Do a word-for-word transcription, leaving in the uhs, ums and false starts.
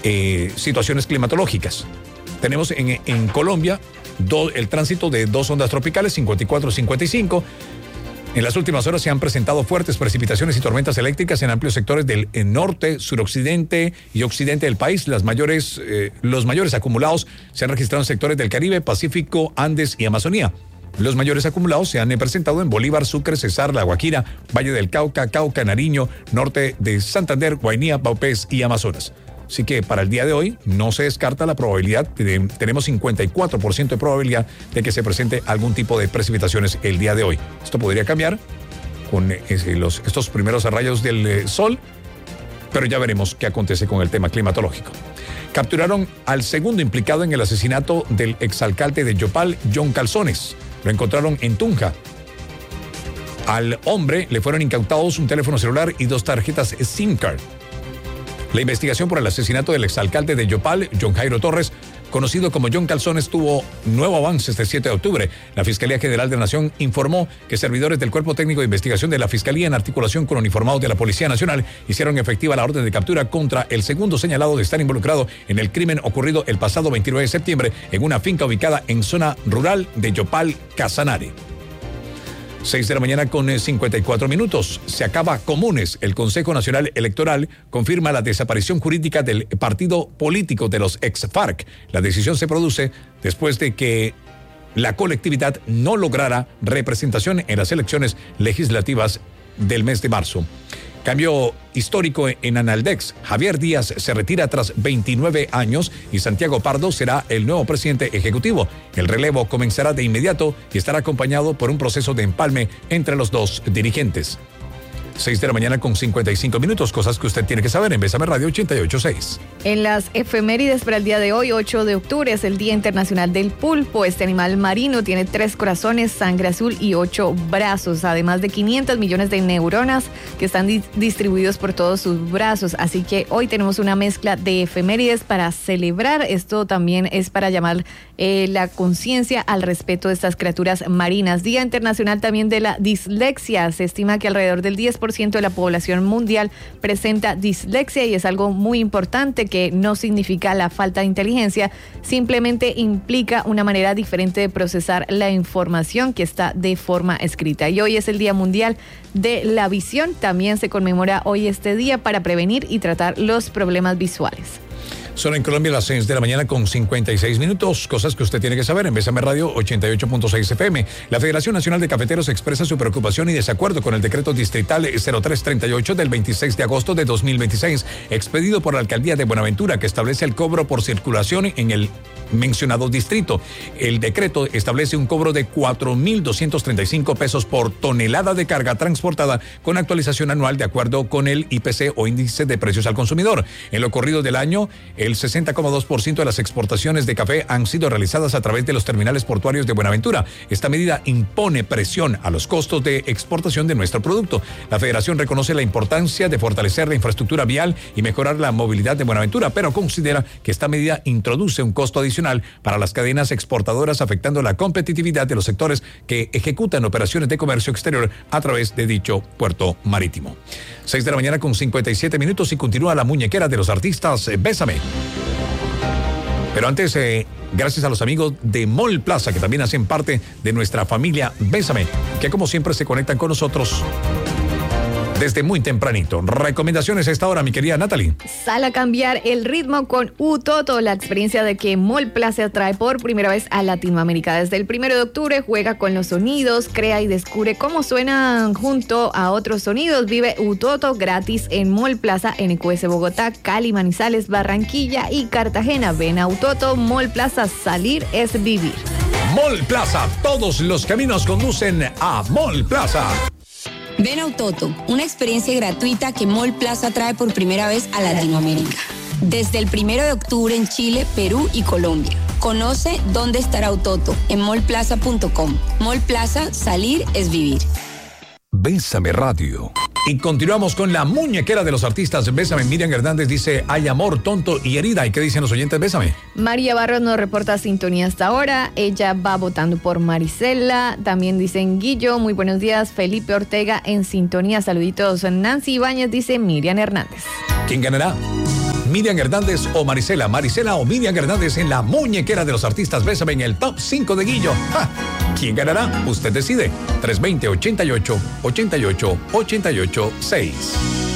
eh, situaciones climatológicas. Tenemos en, en Colombia do, el tránsito de dos ondas tropicales, cincuenta y cuatro y cincuenta y cinco. En las últimas horas se han presentado fuertes precipitaciones y tormentas eléctricas en amplios sectores del norte, suroccidente y occidente del país. Las mayores, eh, los mayores acumulados se han registrado en sectores del Caribe, Pacífico, Andes y Amazonía. Los mayores acumulados se han presentado en Bolívar, Sucre, Cesar, La Guajira, Valle del Cauca, Cauca, Nariño, norte de Santander, Guainía, Vaupés y Amazonas. Así que para el día de hoy no se descarta la probabilidad, de, tenemos cincuenta y cuatro por ciento de probabilidad de que se presente algún tipo de precipitaciones el día de hoy. Esto podría cambiar con eh, los, estos primeros rayos del eh, sol, pero ya veremos qué acontece con el tema climatológico. Capturaron al segundo implicado en el asesinato del exalcalde de Yopal, John Calzones. Lo encontraron en Tunja. Al hombre le fueron incautados un teléfono celular y dos tarjetas SIM card. La investigación por el asesinato del exalcalde de Yopal, John Jairo Torres, conocido como John Calzones, tuvo nuevo avance este siete de octubre. La Fiscalía General de la Nación informó que servidores del Cuerpo Técnico de Investigación de la Fiscalía, en articulación con uniformados de la Policía Nacional, hicieron efectiva la orden de captura contra el segundo señalado de estar involucrado en el crimen ocurrido el pasado veintinueve de septiembre en una finca ubicada en zona rural de Yopal, Casanare. seis de la mañana con cincuenta y cuatro minutos. Se acaba Comunes. El Consejo Nacional Electoral confirma la desaparición jurídica del partido político de los ex-FARC. La decisión se produce después de que la colectividad no lograra representación en las elecciones legislativas del mes de marzo. Cambio histórico en Analdex. Javier Díaz se retira tras veintinueve años y Santiago Pardo será el nuevo presidente ejecutivo. El relevo comenzará de inmediato y estará acompañado por un proceso de empalme entre los dos dirigentes. seis de la mañana con cincuenta y cinco minutos, cosas que usted tiene que saber en Bésame Radio ochenta y ocho punto seis. En las efemérides para el día de hoy, ocho de octubre, es el Día Internacional del Pulpo. Este animal marino tiene tres corazones, sangre azul y ocho brazos, además de quinientos millones de neuronas que están di- distribuidos por todos sus brazos. Así que hoy tenemos una mezcla de efemérides para celebrar. Esto también es para llamar eh, la conciencia al respeto de estas criaturas marinas. Día Internacional también de la Dislexia. Se estima que alrededor del diez por ciento de la población mundial presenta dislexia y es algo muy importante, que no significa la falta de inteligencia, simplemente implica una manera diferente de procesar la información que está de forma escrita. Y hoy es el Día Mundial de la Visión. También se conmemora hoy este día para prevenir y tratar los problemas visuales. Son en Colombia las seis de la mañana con cincuenta y seis minutos. Cosas que usted tiene que saber en Bésame Radio ochenta y ocho punto seis F M. La Federación Nacional de Cafeteros expresa su preocupación y desacuerdo con el decreto distrital cero tres treinta y ocho del veintiséis de agosto de dos mil veintiséis, expedido por la Alcaldía de Buenaventura, que establece el cobro por circulación en el mencionado distrito. El decreto establece un cobro de cuatro mil doscientos treinta y cinco pesos por tonelada de carga transportada, con actualización anual de acuerdo con el I P C o índice de precios al consumidor. En lo corrido del año, el sesenta coma dos por ciento de las exportaciones de café han sido realizadas a través de los terminales portuarios de Buenaventura. Esta medida impone presión a los costos de exportación de nuestro producto. La Federación reconoce la importancia de fortalecer la infraestructura vial y mejorar la movilidad de Buenaventura, pero considera que esta medida introduce un costo adicional para las cadenas exportadoras, afectando la competitividad de los sectores que ejecutan operaciones de comercio exterior a través de dicho puerto marítimo. seis de la mañana con cincuenta y siete minutos y continúa la muñequera de los artistas. Bésame. Pero antes, eh, gracias a los amigos de Mall Plaza, que también hacen parte de nuestra familia Bésame, que como siempre se conectan con nosotros desde muy tempranito. Recomendaciones a esta hora, mi querida Natalie. Sal a cambiar el ritmo con Utoto, la experiencia de que Mall Plaza trae por primera vez a Latinoamérica. Desde el primero de octubre juega con los sonidos, crea y descubre cómo suenan junto a otros sonidos. Vive Utoto gratis en Mall Plaza en E Q S Bogotá, Cali, Manizales, Barranquilla y Cartagena. Ven a Utoto, Mall Plaza, salir es vivir. Mall Plaza, todos los caminos conducen a Mall Plaza. Ven a Utoto, una experiencia gratuita que Mall Plaza trae por primera vez a Latinoamérica. Desde el primero de octubre en Chile, Perú y Colombia. Conoce dónde estará Utoto en mall plaza punto com. Mall Plaza, salir es vivir. Bésame Radio. Y continuamos con la muñequera de los artistas. Bésame. Miriam Hernández dice: hay amor, tonto y herida. ¿Y qué dicen los oyentes? Bésame. María Barros nos reporta sintonía hasta ahora. Ella va votando por Marisela. También dicen Guillo, muy buenos días. Felipe Ortega en sintonía. Saluditos. Nancy Ibáñez dice Miriam Hernández. ¿Quién ganará? Miriam Hernández o Marisela. Marisela o Miriam Hernández en la muñequera de los artistas Bésame en el top cinco de Guillo. ¡Ja! ¿Quién ganará? Usted decide. tres dos cero, ochenta y ocho, ochenta y ocho, ochenta y ocho, seis.